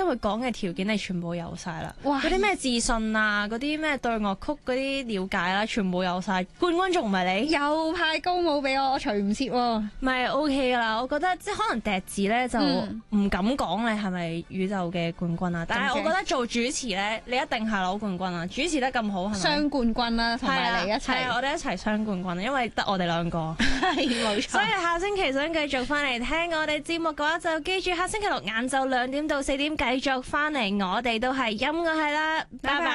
佢講嘅條件你全部有晒啦。 哇嗰啲咩自信啊，嗰啲咩對樂曲嗰啲了解啦，全部有晒。冠軍仲唔係你？ 又派高帽俾我除唔切喎。 咪 OK 噶啦，我覺得即係可能笛子咧就唔敢講你係咪宇宙嘅冠軍啊，但係我覺得做主持咧，你一定係攞冠軍啊！主持得咁好係咪？ 雙冠軍啦，同埋你一齊。 係啊，我哋一齊雙冠軍，因為得我哋兩個。 係冇錯。 所以下星期想繼續翻嚟聽我哋節目嘅話，就記住下星期六晏晝2點到4點繼續翻嚟，我哋都係音樂係啦，拜拜。